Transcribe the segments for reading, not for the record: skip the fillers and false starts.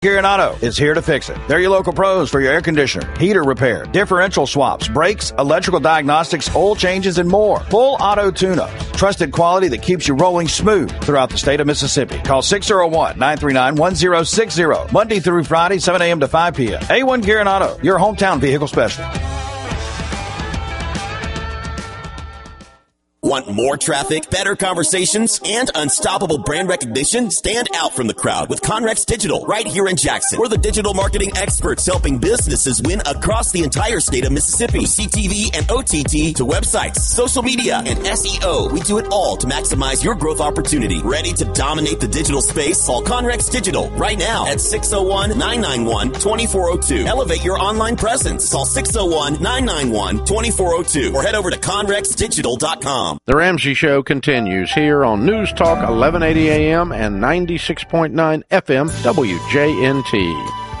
Gear and Auto is here to fix it. They're your local pros for your air conditioner, heater repair, differential swaps, brakes, electrical diagnostics, oil changes, and more. Full auto tune-ups. Trusted quality that keeps you rolling smooth throughout the state of Mississippi. Call 601-939-1060. Monday through Friday, 7 a.m. to 5 p.m. A1 Gear and Auto, your hometown vehicle specialist. Want more traffic, better conversations, and unstoppable brand recognition? Stand out from the crowd with Conrex Digital right here in Jackson. We're the digital marketing experts helping businesses win across the entire state of Mississippi. From CTV and OTT to websites, social media, and SEO. We do it all to maximize your growth opportunity. Ready to dominate the digital space? Call Conrex Digital right now at 601-991-2402. Elevate your online presence. Call 601-991-2402 or head over to ConrexDigital.com. The Ramsey Show continues here on News Talk 1180 AM and 96.9 FM WJNT.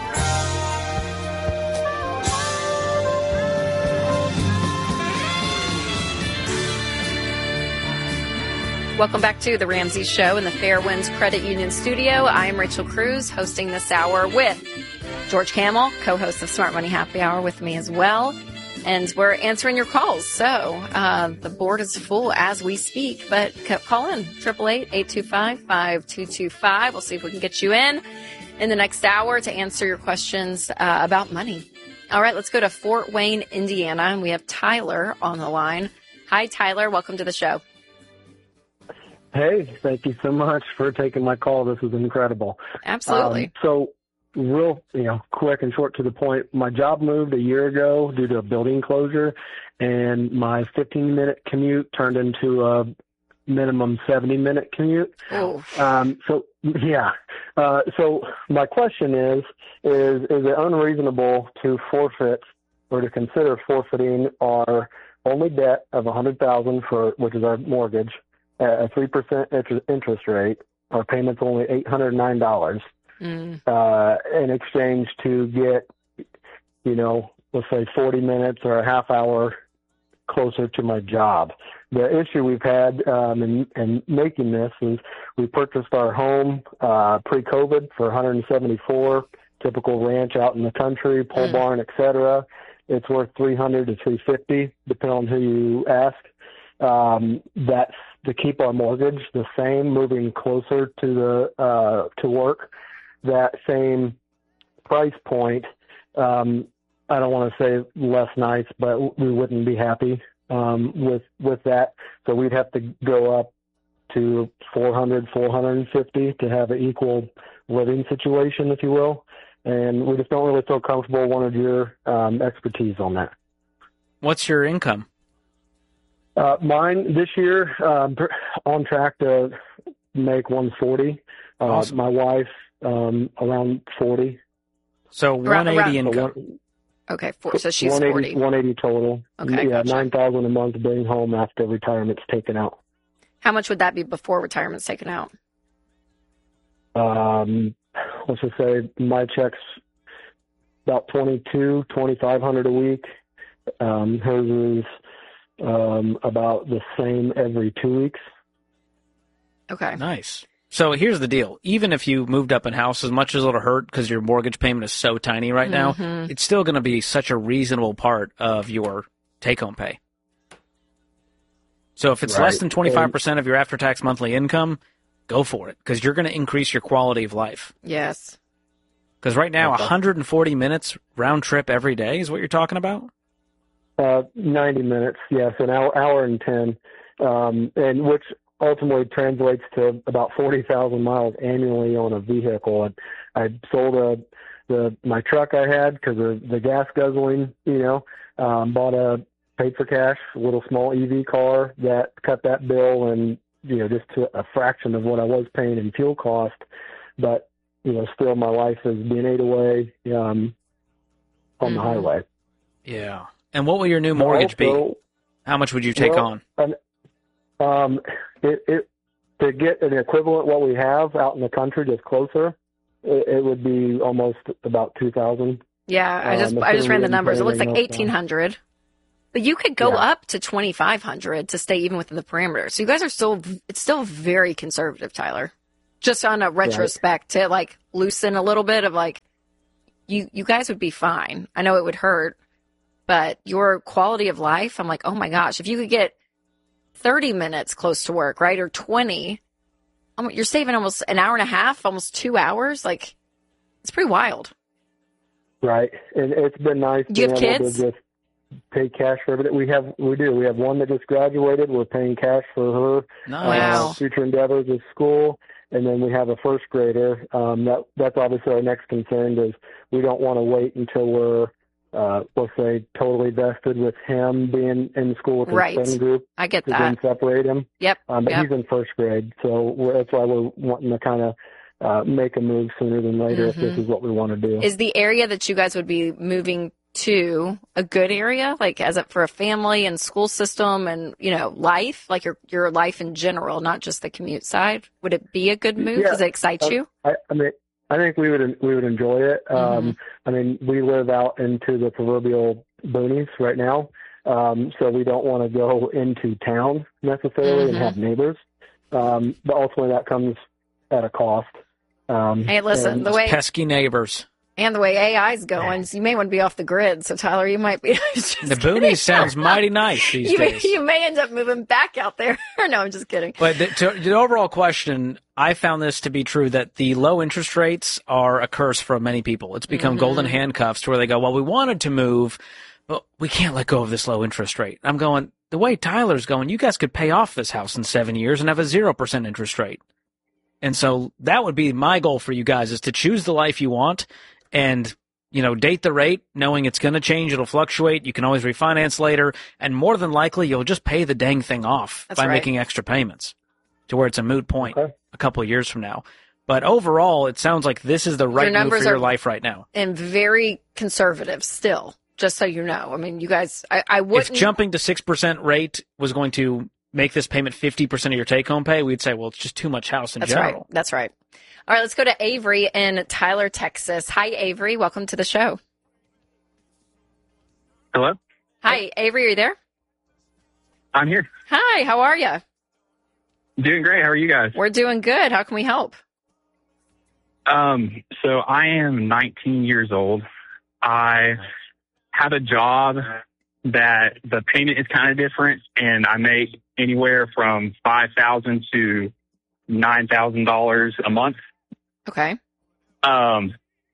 Welcome back to the Ramsey Show in the Fairwinds Credit Union studio. I am Rachel Cruz, hosting this hour with George Kamel, co-host of Smart Money Happy Hour, with me as well. And we're answering your calls. So the board is full as we speak, but call in 888-825-5225. We'll see if we can get you in the next hour to answer your questions about money. All right, let's go to Fort Wayne, Indiana. And we have Tyler on the line. Hi, Tyler. Welcome to the show. Hey, thank you so much for taking my call. This is incredible. Absolutely. So real, quick and short to the point, my job moved a year ago due to a building closure, and my 15-minute commute turned into a minimum 70-minute commute. Oh. So my question is it unreasonable to forfeit or to consider forfeiting our only debt of $100,000 for which is our mortgage at a 3% interest rate? Our payment's only $809. In exchange to get, let's say 40 minutes or a half hour closer to my job. The issue we've had in making this is we purchased our home pre-COVID for $174, typical ranch out in the country, pole barn, etc. It's worth $300 to $350, depending on who you ask. That's to keep our mortgage the same, moving closer to the to work. That same price point, I don't want to say less nights, but we wouldn't be happy with that. So we'd have to go up to $400, $450 to have an equal living situation, if you will. And we just don't really feel comfortable. Wanted your expertise on that. What's your income? Mine this year, on track to make 140. Awesome. My wife, around 40. So 180 income. Okay, so she's 180, 40. 180 total. Okay, yeah, gotcha. $9,000 a month being home after retirement's taken out. How much would that be before retirement's taken out? Let's just say my check's about $2,500 a week. Hers is about the same every 2 weeks. Okay. Nice. So here's the deal. Even if you moved up in house, as much as it'll hurt because your mortgage payment is so tiny right now, it's still going to be such a reasonable part of your take-home pay. So if it's less than 25% of your after-tax monthly income, go for it because you're going to increase your quality of life. Yes. Because right now, 140 minutes round trip every day is what you're talking about? 90 minutes, yes, an hour and 10, and which ultimately translates to about 40,000 miles annually on a vehicle. I sold my truck I had because of the gas guzzling, paid for cash, a little small EV car that cut that bill and, just to a fraction of what I was paying in fuel cost. But, still my life is being ate away on the highway. Yeah. And what will your new mortgage be? How much would you take on? To get an equivalent what we have out in the country, just closer, it would be almost about $2,000. Yeah, I just ran the numbers. It looks like $1,800, but you could go up to $2,500 to stay even within the parameters. So you guys are it's still very conservative, Tyler. Just on a retrospect to like loosen a little bit of like, you guys would be fine. I know it would hurt, but your quality of life, I'm like, oh my gosh, if you could get 30 minutes close to work, right? Or 20, you're saving almost an hour and a half, almost 2 hours. Like, it's pretty wild. Right. And it's been nice. Do you have kids? To just pay cash for everything. We do. We have one that just graduated. We're paying cash for her future endeavors at school. And then we have a first grader. That's obviously our next concern is we don't want to wait until we're, let's say, totally vested with him being in school with his friend group. I get to that. then separate him. Yep. But he's in first grade, so that's why we're wanting to kind of make a move sooner than later if this is what we want to do. Is the area that you guys would be moving to a good area, like as it for a family and school system and, you know, life, like your life in general, not just the commute side? Would it be a good move? Does it excite you? I mean, I think we would enjoy it. I mean, we live out into the proverbial boonies right now, so we don't want to go into town necessarily and have neighbors. But ultimately, that comes at a cost. Hey, listen, the way pesky neighbors. And the way AI is going, so you may want to be off the grid. So, Tyler, you might be. The boonies sounds mighty nice these days. You may end up moving back out there. No, I'm just kidding. But the overall question, I found this to be true, that the low interest rates are a curse for many people. It's become golden handcuffs to where they go, well, we wanted to move, but we can't let go of this low interest rate. I'm going, the way Tyler's going, you guys could pay off this house in 7 years and have a 0% interest rate. And so that would be my goal for you guys, is to choose the life you want. And, you know, date the rate, knowing it's going to change. It'll fluctuate. You can always refinance later. And more than likely, you'll just pay the dang thing off making extra payments to where it's a moot point a couple of years from now. But overall, it sounds like this is the right move for your life right now. And very conservative still, just so you know. I mean, you guys, I wouldn't. If jumping to 6% rate was going to make this payment 50% of your take-home pay, we'd say, well, it's just too much house in general. That's right. All right, let's go to Avery in Tyler, Texas. Hi, Avery. Welcome to the show. Hello? Hi, Avery. Are you there? I'm here. Hi, how are you? Doing great. How are you guys? We're doing good. How can we help? So I am 19 years old. I have a job that the payment is kind of different, and I make anywhere from $5,000 to $9,000 a month. Okay. And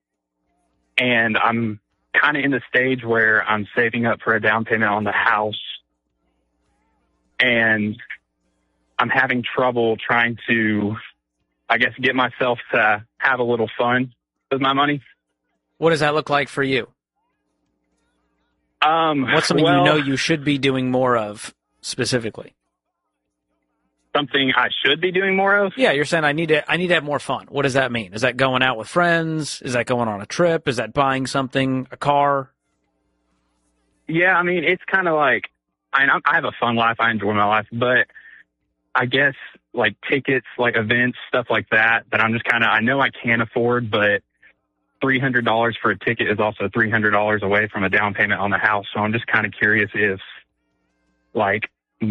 I'm kind of in the stage where I'm saving up for a down payment on the house, and I'm having trouble trying to, I guess, get myself to have a little fun with my money. What does that look like for you? What's something you know you should be doing more of specifically? Something I should be doing more of? Yeah, you're saying I need to have more fun. What does that mean? Is that going out with friends? Is that going on a trip? Is that buying something, a car? Yeah, I mean, it's kind of like, I have a fun life. I enjoy my life, but I guess like tickets, like events, stuff like that I'm just kind of, I know I can't afford, but $300 for a ticket is also $300 away from a down payment on the house. So I'm just kind of curious if, like,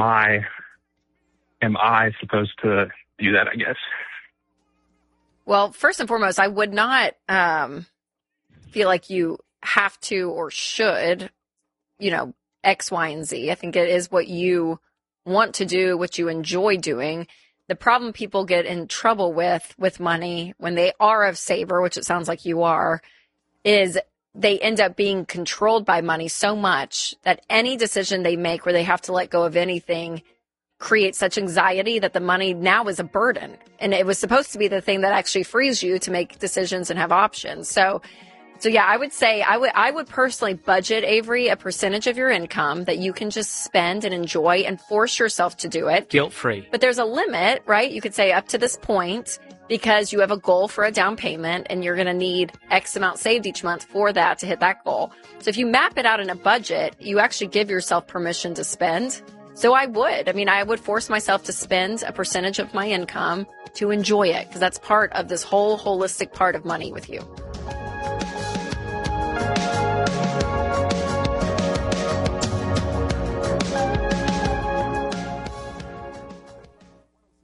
am I supposed to do that, I guess? Well, first and foremost, I would not feel like you have to or should, you know, X, Y, and Z. I think it is what you want to do, what you enjoy doing. The problem people get in trouble with money when they are a saver, which it sounds like you are, is they end up being controlled by money so much that any decision they make where they have to let go of anything creates such anxiety that the money now is a burden. And it was supposed to be the thing that actually frees you to make decisions and have options. So yeah, I would say I would personally budget, Avery, a percentage of your income that you can just spend and enjoy and force yourself to do it. Guilt-free. But there's a limit, right? You could say up to this point because you have a goal for a down payment and you're going to need X amount saved each month for that to hit that goal. So if you map it out in a budget, you actually give yourself permission to spend. So I would force myself to spend a percentage of my income to enjoy it because that's part of this whole holistic part of money with you.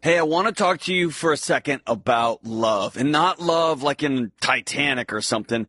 Hey, I want to talk to you for a second about love, and not love like in Titanic or something,